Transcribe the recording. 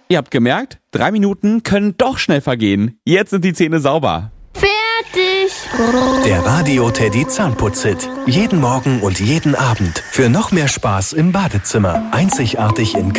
Ihr habt gemerkt, 3 Minuten können doch schnell vergehen. Jetzt sind die Zähne sauber. Fertig. Der Radio Teddy Zahnputz-Hit. Jeden Morgen und jeden Abend. Für noch mehr Spaß im Badezimmer. Einzigartig in